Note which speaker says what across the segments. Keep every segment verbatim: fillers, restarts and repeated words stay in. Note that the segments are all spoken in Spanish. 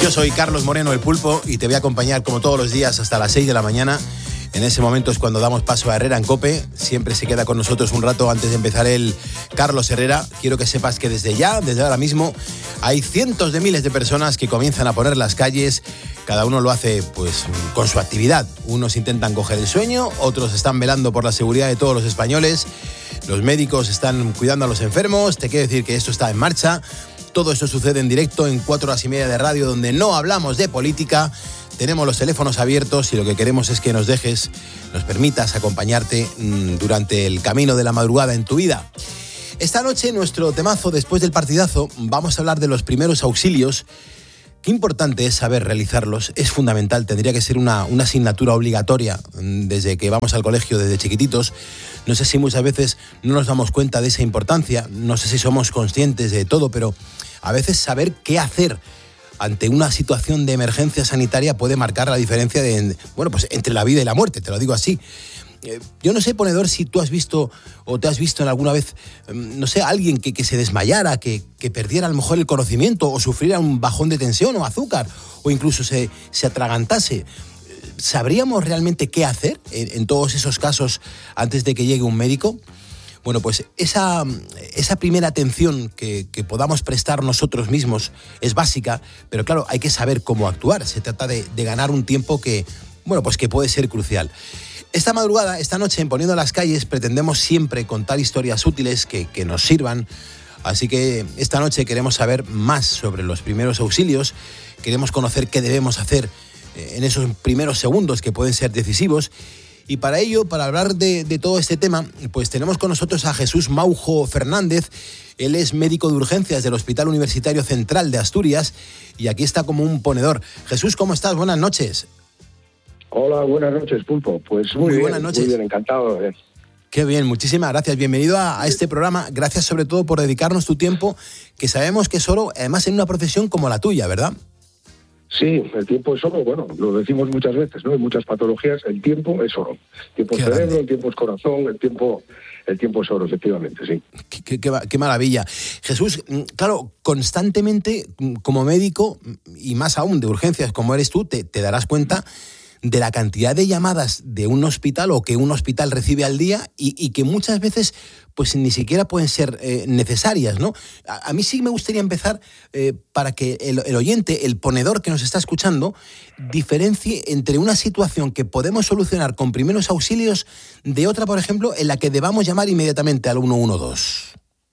Speaker 1: Yo soy Carlos Moreno, el Pulpo, y te voy a acompañar como todos los días hasta las seis de la mañana. En ese momento es cuando damos paso a Herrera en COPE. Siempre se queda con nosotros un rato antes de empezar el Carlos Herrera. Quiero que sepas que desde ya, desde ahora mismo, hay cientos de miles de personas que comienzan a poner las calles. Cada uno lo hace pues con su actividad. Unos intentan coger el sueño, otros están velando por la seguridad de todos los españoles. Los médicos están cuidando a los enfermos. Te quiero decir que esto está en marcha. Todo esto sucede en directo en cuatro horas y media de radio, donde no hablamos de política. Tenemos los teléfonos abiertos y lo que queremos es que nos dejes, nos permitas acompañarte durante el camino de la madrugada en tu vida. Esta noche, nuestro temazo, después del partidazo, vamos a hablar de los primeros auxilios. Qué importante es saber realizarlos, es fundamental, tendría que ser una, una asignatura obligatoria desde que vamos al colegio, desde chiquititos. No sé si muchas veces no nos damos cuenta de esa importancia, no sé si somos conscientes de todo, pero a veces saber qué hacer ante una situación de emergencia sanitaria puede marcar la diferencia de, bueno, pues entre la vida y la muerte, te lo digo así. Yo no sé, ponedor, si tú has visto o te has visto en alguna vez, no sé, alguien que, que se desmayara, que, que perdiera a lo mejor el conocimiento o sufriera un bajón de tensión o azúcar o incluso se, se atragantase. ¿Sabríamos realmente qué hacer en, en todos esos casos antes de que llegue un médico? Bueno, pues esa, esa primera atención que, que podamos prestar nosotros mismos es básica, pero claro, hay que saber cómo actuar. Se trata de, de ganar un tiempo que, bueno, pues que puede ser crucial. Esta madrugada, esta noche, en Poniendo las Calles, pretendemos siempre contar historias útiles que, que nos sirvan. Así que esta noche queremos saber más sobre los primeros auxilios, queremos conocer qué debemos hacer en esos primeros segundos que pueden ser decisivos. Y para ello, para hablar de, de todo este tema, pues tenemos con nosotros a Jesús Maujo Fernández. Él es médico de urgencias del Hospital Universitario Central de Asturias y aquí está como un ponedor. Jesús, ¿cómo estás? Buenas noches.
Speaker 2: Hola, buenas noches, Pulpo. Pues muy, muy bien, buenas noches. Muy bien, encantado de ver.
Speaker 1: Qué bien, muchísimas gracias. Bienvenido a, a este programa. Gracias sobre todo por dedicarnos tu tiempo, que sabemos que es oro, además en una profesión como la tuya, ¿verdad?
Speaker 2: Sí, el tiempo es oro, bueno, lo decimos muchas veces, ¿no? En muchas patologías el tiempo es oro. El tiempo es cerebro, grande. El tiempo es corazón, el tiempo, el tiempo es oro, efectivamente, sí.
Speaker 1: Qué, qué, qué, qué maravilla. Jesús, claro, constantemente como médico, y más aún de urgencias como eres tú, te, te darás cuenta de la cantidad de llamadas de un hospital o que un hospital recibe al día y, y que muchas veces pues ni siquiera pueden ser eh, necesarias, ¿no? A, a mí sí me gustaría empezar eh, para que el, el oyente, el ponedor que nos está escuchando, diferencie entre una situación que podemos solucionar con primeros auxilios de otra, por ejemplo, en la que debamos llamar inmediatamente al uno uno dos.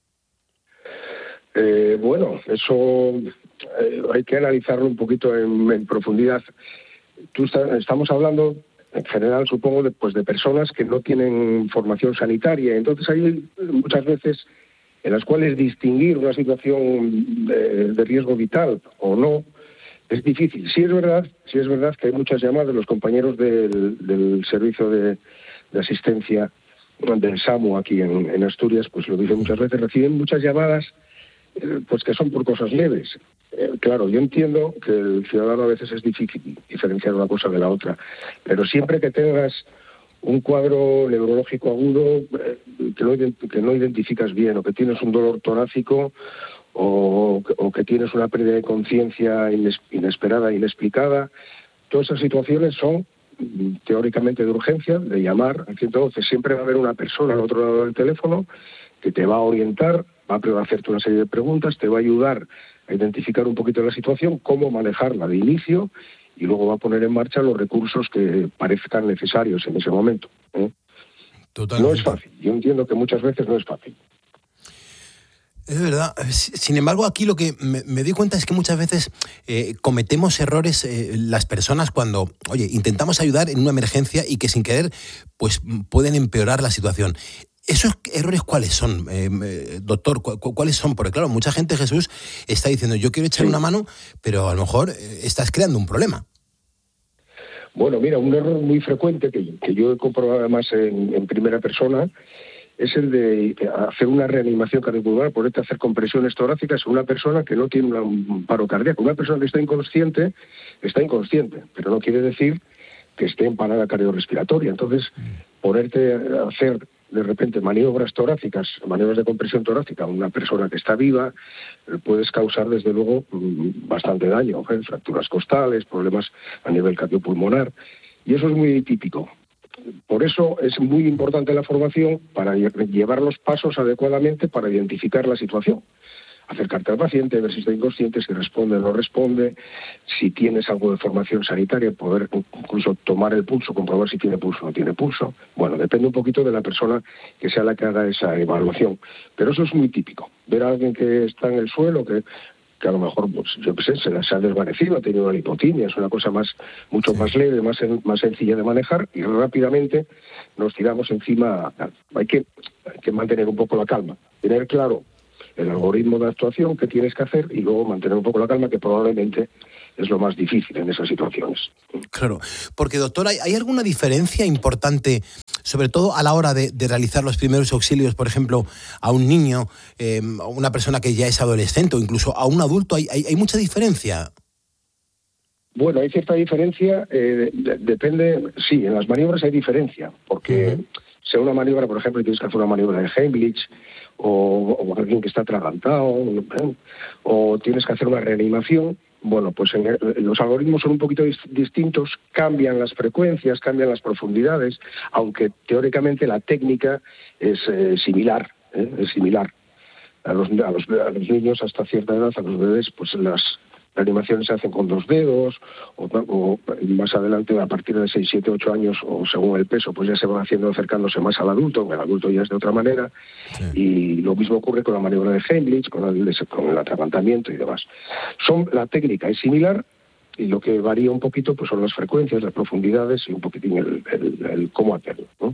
Speaker 2: Eh, bueno, eso eh, hay que analizarlo un poquito en, en profundidad. Tú está, estamos hablando, en general, supongo, de, pues, de personas que no tienen formación sanitaria. Entonces hay muchas veces en las cuales distinguir una situación de, de riesgo vital o no es difícil. Sí es verdad, sí es verdad que hay muchas llamadas. Los compañeros del, del servicio de, de asistencia del SAMU aquí en, en Asturias, pues lo dicen muchas veces, reciben muchas llamadas eh, pues que son por cosas leves. Eh, claro, yo entiendo que el ciudadano a veces es difícil diferenciar una cosa de la otra, pero siempre que tengas un cuadro neurológico agudo eh, que, no, que no identificas bien, o que tienes un dolor torácico, o, o que tienes una pérdida de conciencia inesperada, inexplicada, todas esas situaciones son teóricamente de urgencia, de llamar al ciento doce. Siempre va a haber una persona al otro lado del teléfono que te va a orientar, va a hacerte una serie de preguntas, te va a ayudar a identificar un poquito la situación, cómo manejarla de inicio, y luego va a poner en marcha los recursos que parezcan necesarios en ese momento, ¿eh? No es fácil. Yo entiendo que muchas veces no es fácil.
Speaker 1: Es verdad. Sin embargo, aquí lo que me, me doy cuenta es que muchas veces eh, cometemos errores eh, las personas cuando, oye, intentamos ayudar en una emergencia y que sin querer pues pueden empeorar la situación. ¿Esos errores cuáles son, eh, doctor? ¿Cu- ¿Cuáles son? Porque claro, mucha gente, Jesús, está diciendo yo quiero echar sí. una mano, pero a lo mejor eh, estás creando un problema.
Speaker 2: Bueno, mira, un error muy frecuente que, que yo he comprobado además en, en primera persona es el de hacer una reanimación cardiopulmonar, ponerte a hacer compresiones torácicas a una persona que no tiene una, un paro cardíaco. Una persona que está inconsciente, está inconsciente, pero no quiere decir que esté en parada cardiorrespiratoria. Entonces, ponerte a hacer de repente maniobras torácicas, maniobras de compresión torácica a una persona que está viva, puedes causar desde luego bastante daño, ¿eh? Fracturas costales, problemas a nivel cardiopulmonar, y eso es muy típico. Por eso es muy importante la formación para llevar los pasos adecuadamente para identificar la situación. Acercarte al paciente, ver si está inconsciente, si responde o no responde, si tienes algo de formación sanitaria, poder incluso tomar el pulso, comprobar si tiene pulso o no tiene pulso. Bueno, depende un poquito de la persona que sea la que haga esa evaluación. Pero eso es muy típico. Ver a alguien que está en el suelo, que, que a lo mejor, pues yo qué sé, se, se ha desvanecido, ha tenido una hipotimia, es una cosa más mucho más leve, más, más sencilla de manejar, y rápidamente nos tiramos encima. Hay que, hay que mantener un poco la calma, tener claro el algoritmo de actuación que tienes que hacer y luego mantener un poco la calma, que probablemente es lo más difícil en esas situaciones.
Speaker 1: Claro, porque doctor, ¿hay, ¿hay alguna diferencia importante, sobre todo a la hora de, de realizar los primeros auxilios, por ejemplo, a un niño, eh, a una persona que ya es adolescente o incluso a un adulto? ¿Hay, hay, hay mucha diferencia?
Speaker 2: Bueno, hay cierta diferencia, eh, de, depende, sí, en las maniobras hay diferencia, porque uh-huh. sea una maniobra, por ejemplo, tienes que hacer una maniobra de Heimlich, o, o alguien que está atragantado, ¿eh? o tienes que hacer una reanimación. Bueno, pues en el, los algoritmos son un poquito dis, distintos, cambian las frecuencias, cambian las profundidades, aunque teóricamente la técnica es eh, similar, ¿eh? es similar. A los, a, los, a los niños hasta cierta edad, a los bebés, pues las reanimaciones se hacen con dos dedos, o, o más adelante, a partir de seis, siete, ocho años, o según el peso, pues ya se van haciendo acercándose más al adulto, el adulto ya es de otra manera, sí. Y lo mismo ocurre con la maniobra de Heimlich, con el, con el atragantamiento y demás. Son, la técnica es similar, y lo que varía un poquito pues son las frecuencias, las profundidades y un poquitín el, el, el cómo hacerlo, ¿no?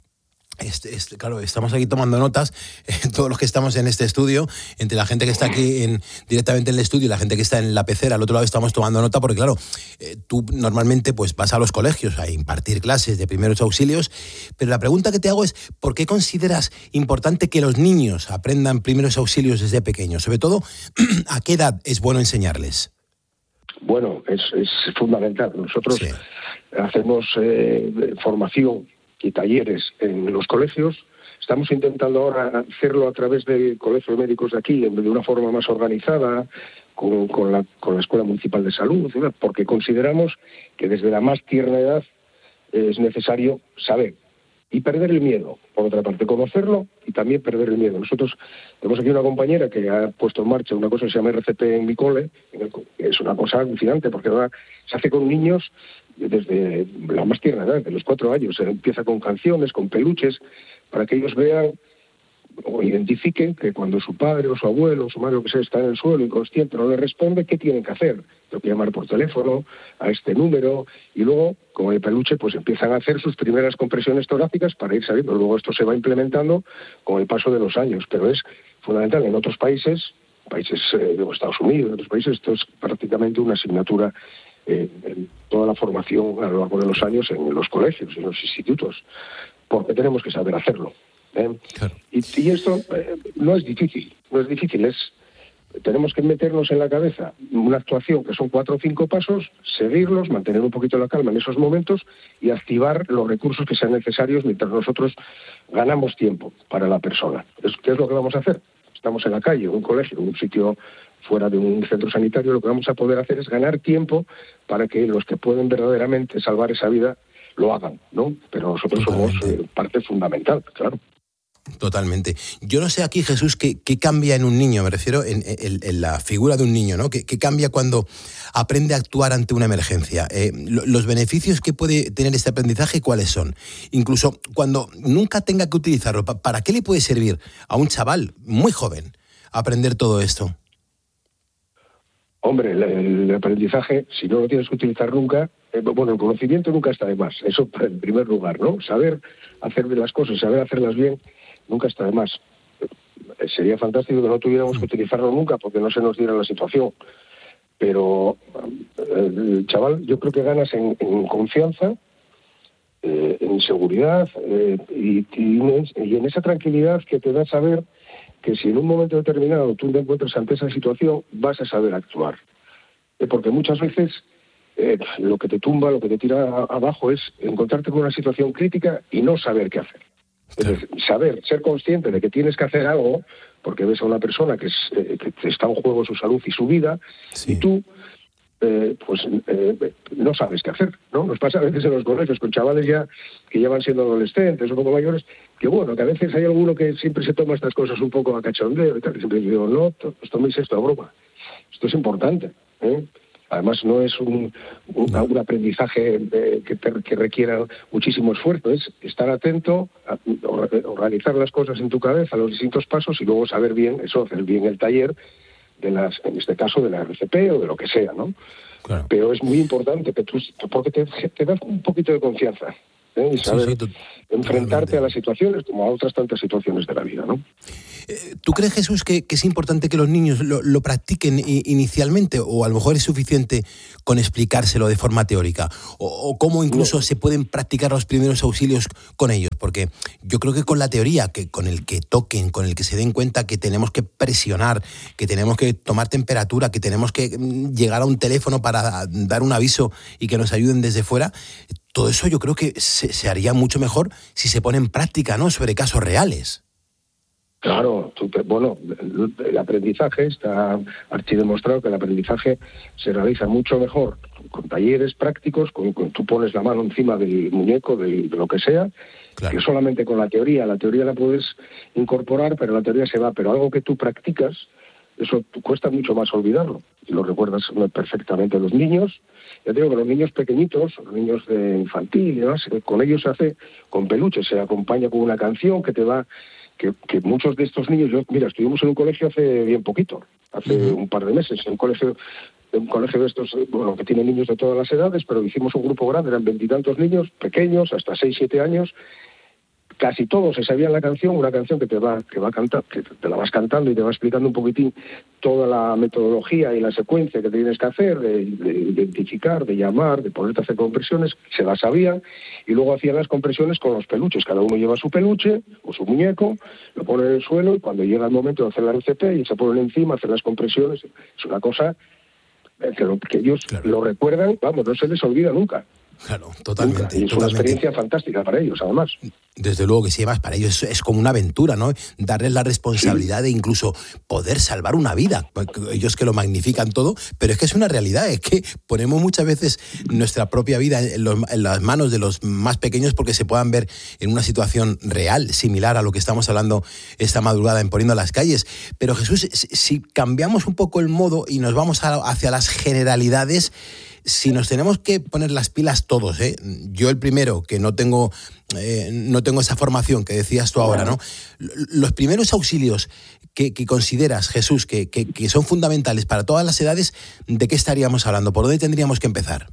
Speaker 1: Este, este, claro, estamos aquí tomando notas, eh, todos los que estamos en este estudio, entre la gente que está aquí en, directamente en el estudio y la gente que está en la pecera, al otro lado estamos tomando nota porque, claro, eh, tú normalmente pues vas a los colegios a impartir clases de primeros auxilios, pero la pregunta que te hago es, ¿por qué consideras importante que los niños aprendan primeros auxilios desde pequeños? Sobre todo, ¿a qué edad es bueno enseñarles?
Speaker 2: Bueno, es, es fundamental. Nosotros sí. hacemos eh, formación y talleres en los colegios. Estamos intentando ahora hacerlo a través del Colegio de Médicos de aquí, de una forma más organizada, con, con, la, con la Escuela Municipal de Salud, ¿verdad? Porque consideramos que desde la más tierna edad es necesario saber y perder el miedo. Por otra parte, conocerlo y también perder el miedo. Nosotros tenemos aquí una compañera que ha puesto en marcha una cosa que se llama R C P en mi cole, es una cosa alucinante porque ahora se hace con niños desde la más tierna edad, de los cuatro años. Se empieza con canciones, con peluches, para que ellos vean o identifiquen que cuando su padre o su abuelo o su madre o que sea está en el suelo inconsciente, no le responde, ¿qué tienen que hacer? Tengo que llamar por teléfono a este número, y luego, como el peluche, pues empiezan a hacer sus primeras compresiones torácicas para ir sabiendo. Luego esto se va implementando con el paso de los años, pero es fundamental. En otros países, países eh, de Estados Unidos, en otros países, esto es prácticamente una asignatura eh, en toda la formación a lo largo de los años en los colegios, en los institutos, porque tenemos que saber hacerlo. ¿Eh? Claro. Y, y esto eh, no es difícil, no es difícil, es tenemos que meternos en la cabeza una actuación que son cuatro o cinco pasos, seguirlos, mantener un poquito la calma en esos momentos y activar los recursos que sean necesarios mientras nosotros ganamos tiempo para la persona. ¿Qué es lo que vamos a hacer? Estamos en la calle, en un colegio, en un sitio fuera de un centro sanitario, lo que vamos a poder hacer es ganar tiempo para que los que pueden verdaderamente salvar esa vida lo hagan, ¿no? Pero nosotros Totalmente. somos eh, parte fundamental, claro.
Speaker 1: Totalmente. Yo no sé aquí, Jesús, qué, qué cambia en un niño, me refiero en, en, en la figura de un niño, ¿no? ¿Qué, qué cambia cuando aprende a actuar ante una emergencia? Eh, lo, los beneficios que puede tener este aprendizaje, ¿cuáles son? Incluso cuando nunca tenga que utilizarlo, ¿para qué le puede servir a un chaval muy joven aprender todo esto?
Speaker 2: Hombre, el, el aprendizaje, si no lo tienes que utilizar nunca, eh, bueno, el conocimiento nunca está de más. Eso en primer lugar, ¿no? Saber hacer bien las cosas, saber hacerlas bien, nunca está de más. Sería fantástico que no tuviéramos que utilizarlo nunca porque no se nos diera la situación. Pero el chaval, yo creo que ganas en, en confianza, eh, en seguridad eh, y, y, y en esa tranquilidad que te da saber que si en un momento determinado tú te encuentras ante esa situación, vas a saber actuar. Eh, porque muchas veces eh, lo que te tumba, lo que te tira a, abajo es encontrarte con una situación crítica y no saber qué hacer. Es decir, saber, ser consciente de que tienes que hacer algo, porque ves a una persona que, es, eh, que está en juego su salud y su vida, sí. y tú eh, pues eh, no sabes qué hacer, ¿no? Nos pasa a veces en los colegios con chavales ya que ya van siendo adolescentes, un poco mayores, que bueno, que a veces hay alguno que siempre se toma estas cosas un poco a cachondeo y tal, y siempre digo, no, os toméis esto a broma. Esto es importante, ¿eh? Además, no es un, un, un aprendizaje eh, que, te, que requiera muchísimo esfuerzo, es estar atento, a, a organizar las cosas en tu cabeza, los distintos pasos, y luego saber bien, eso, hacer bien el taller, de las, en este caso de la R C P o de lo que sea, ¿no? Claro. Pero es muy importante que tú, porque te, te das un poquito de confianza, ¿eh? Y saber sí, sí, enfrentarte totalmente a las situaciones como a otras tantas situaciones de la vida, ¿no?
Speaker 1: ¿Tú crees, Jesús, que, que es importante que los niños lo, lo practiquen inicialmente, o a lo mejor es suficiente con explicárselo de forma teórica? ¿O, o cómo incluso no. se pueden practicar los primeros auxilios con ellos? Porque yo creo que con la teoría, que con el que toquen, con el que se den cuenta que tenemos que presionar, que tenemos que tomar temperatura, que tenemos que llegar a un teléfono para dar un aviso y que nos ayuden desde fuera, todo eso yo creo que se, se haría mucho mejor si se pone en práctica, ¿no? Sobre casos reales.
Speaker 2: Claro, tú, bueno, el aprendizaje está archidemostrado que el aprendizaje se realiza mucho mejor con talleres prácticos, con, con tú pones la mano encima del muñeco, de, de lo que sea, claro. que solamente con la teoría. La teoría la puedes incorporar, pero la teoría se va. Pero algo que tú practicas, eso cuesta mucho más olvidarlo. Y lo recuerdas perfectamente. Los niños, ya te digo que los niños pequeñitos, los niños de infantil y demás, con ellos se hace con peluches, se acompaña con una canción que te va... Que, que muchos de estos niños, yo, mira, estuvimos en un colegio hace bien poquito, hace uh-huh. un par de meses, en un colegio, un colegio de estos, bueno, que tiene niños de todas las edades, pero hicimos un grupo grande, eran veintitantos niños, pequeños, hasta seis, siete años, casi todos se sabían la canción, una canción que te va, que va a cantar, que te la vas cantando y te va explicando un poquitín toda la metodología y la secuencia que tienes que hacer, de, de identificar, de llamar, de ponerte a hacer compresiones, se las sabían, y luego hacían las compresiones con los peluches, cada uno lleva su peluche o su muñeco, lo pone en el suelo, y cuando llega el momento de hacer la R C P y se ponen encima, hacer las compresiones, es una cosa que, lo, que ellos claro. lo recuerdan, vamos, no se les olvida nunca.
Speaker 1: Claro, totalmente.
Speaker 2: Nunca. Y es
Speaker 1: totalmente.
Speaker 2: una experiencia fantástica para ellos, además.
Speaker 1: Desde luego que sí, además para ellos es, es como una aventura, ¿no? Darles la responsabilidad sí. de incluso poder salvar una vida. Ellos que lo magnifican todo, pero es que es una realidad, es que ponemos muchas veces nuestra propia vida en, los, en las manos de los más pequeños porque se puedan ver en una situación real, similar a lo que estamos hablando esta madrugada en Poniendo las Calles. Pero Jesús, si cambiamos un poco el modo y nos vamos a, hacia las generalidades, si nos tenemos que poner las pilas todos, ¿eh? Yo el primero, que no tengo, eh, no tengo esa formación que decías tú ahora, ¿no? Los primeros auxilios que, que consideras, Jesús, que, que, que son fundamentales para todas las edades, ¿de qué estaríamos hablando? ¿Por dónde tendríamos que empezar?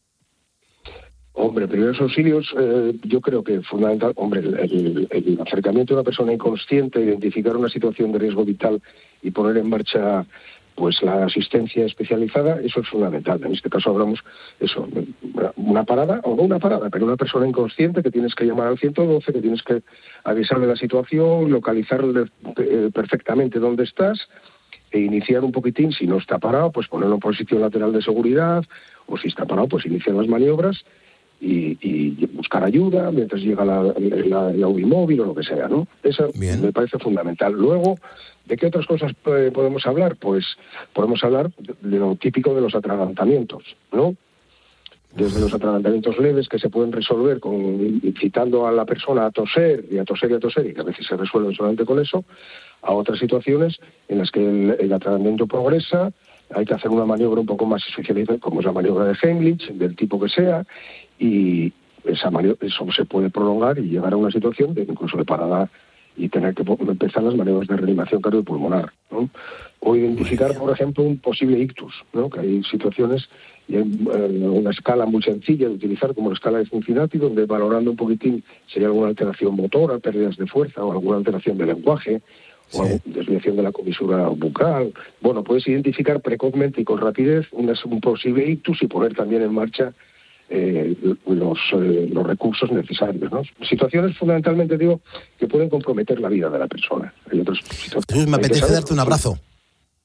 Speaker 2: Hombre, primeros auxilios, eh, yo creo que fundamental, hombre, el, el, el acercamiento de una persona inconsciente, identificar una situación de riesgo vital y poner en marcha pues la asistencia especializada, eso es fundamental. En este caso hablamos eso, una parada, o no una parada, pero una persona inconsciente que tienes que llamar al ciento doce, que tienes que avisarle la situación, localizarle eh, perfectamente dónde estás e iniciar un poquitín, si no está parado, pues ponerlo en posición lateral de seguridad, o si está parado, pues iniciar las maniobras y, y buscar ayuda mientras llega la, la, la U B I móvil o lo que sea, ¿no? Eso Bien. me parece fundamental. Luego, ¿de qué otras cosas eh, podemos hablar? Pues podemos hablar de lo típico de los atragantamientos, ¿no? Desde los atragantamientos leves que se pueden resolver con incitando a la persona a toser y a toser y a toser, y que a veces se resuelven solamente con eso, a otras situaciones en las que el, el atragantamiento progresa, hay que hacer una maniobra un poco más especializada, como es la maniobra de Heimlich, del tipo que sea, y esa maniobra, eso se puede prolongar y llegar a una situación de incluso de parada y tener que empezar las maniobras de reanimación cardiopulmonar, ¿no? O identificar, por ejemplo, un posible ictus, ¿no? Que hay situaciones y hay eh, una escala muy sencilla de utilizar como la escala de Cincinnati, donde valorando un poquitín si hay alguna alteración motora, pérdidas de fuerza o alguna alteración del lenguaje, sí. o alguna desviación de la comisura bucal. Bueno, puedes identificar precozmente y con rapidez una, un posible ictus y poner también en marcha Eh, los, eh, los recursos necesarios, ¿no? Situaciones fundamentalmente, digo, que pueden comprometer la vida de la persona. Hay otras situaciones.
Speaker 1: Jesús, me apetece darte un abrazo.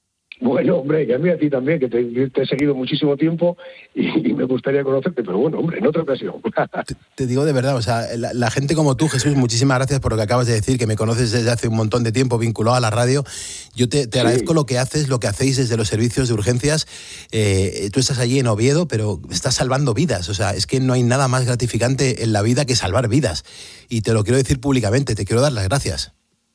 Speaker 2: Bueno, hombre, y a mí a ti también, que te, te he seguido muchísimo tiempo y, y me gustaría conocerte, pero bueno, hombre, en otra ocasión.
Speaker 1: te, te digo de verdad, o sea, la, la gente como tú, Jesús, muchísimas gracias por lo que acabas de decir, que me conoces desde hace un montón de tiempo vinculado a la radio. Yo te, te sí. agradezco lo que haces, lo que hacéis desde los servicios de urgencias. Eh, tú estás allí en Oviedo, pero estás salvando vidas, o sea, es que no hay nada más gratificante en la vida que salvar vidas. Y te lo quiero decir públicamente, te quiero dar las gracias.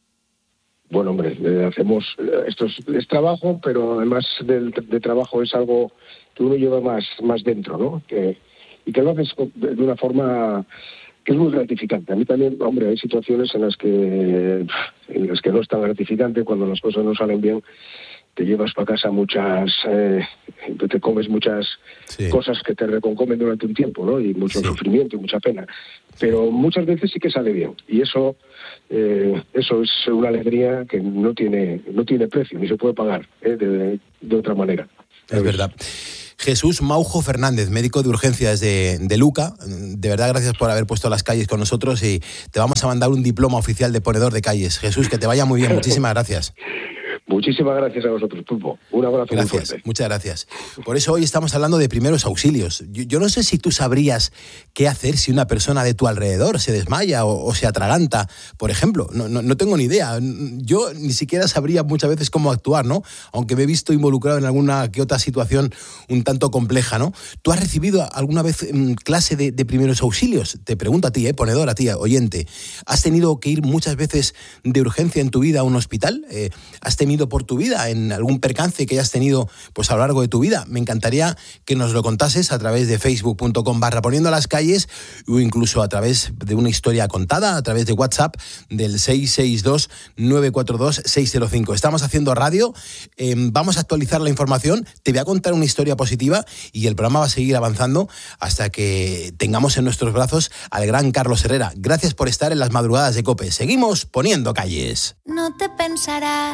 Speaker 2: Bueno, hombre, eh, hacemos, eh, esto es, es trabajo, pero además del de trabajo es algo que uno lleva más, más dentro, ¿no? Que, y que lo haces de una forma que es muy gratificante. A mí también, hombre, hay situaciones en las que, en las que no es tan gratificante, cuando las cosas no salen bien, te llevas para casa muchas, eh, te comes muchas sí. cosas que te reconcomen durante un tiempo, ¿no? Y mucho sí. sufrimiento y mucha pena. Pero muchas veces sí que sale bien. Y eso, eh, eso es una alegría que no tiene, no tiene precio, ni se puede pagar ¿eh? de, de otra manera.
Speaker 1: Es verdad. Jesús Maujo Fernández, médico de urgencias de, de Luca. De verdad, gracias por haber puesto las calles con nosotros y te vamos a mandar un diploma oficial de ponedor de calles. Jesús, que te vaya muy bien. Muchísimas gracias.
Speaker 2: Muchísimas gracias a vosotros, Pulpo. Un abrazo
Speaker 1: gracias,
Speaker 2: muy fuerte.
Speaker 1: Muchas gracias. Por eso hoy estamos hablando de primeros auxilios. Yo, yo no sé si tú sabrías qué hacer si una persona de tu alrededor se desmaya o, o se atraganta, por ejemplo. No, no, no tengo ni idea. Yo ni siquiera sabría muchas veces cómo actuar, ¿no? Aunque me he visto involucrado en alguna que otra situación un tanto compleja, ¿no? ¿Tú has recibido alguna vez um, clase de, de primeros auxilios? Te pregunto a ti, ¿eh? Ponedor, a ti, oyente. ¿Has tenido que ir muchas veces de urgencia en tu vida a un hospital? Eh, ¿Has tenido por tu vida, en algún percance que hayas tenido pues a lo largo de tu vida? Me encantaría que nos lo contases a través de facebook punto com barra poniendo las calles o incluso a través de una historia contada, a través de WhatsApp del seis seis dos, nueve cuatro dos, seis cero cinco. Estamos haciendo radio, eh, vamos a actualizar la información, te voy a contar una historia positiva y el programa va a seguir avanzando hasta que tengamos en nuestros brazos al gran Carlos Herrera. Gracias por estar en las madrugadas de COPE. Seguimos poniendo calles.
Speaker 3: No te pensarás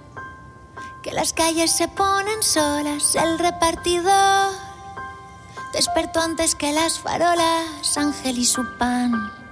Speaker 3: que las calles se ponen solas, el repartidor despertó antes que las farolas, Ángel y su pan.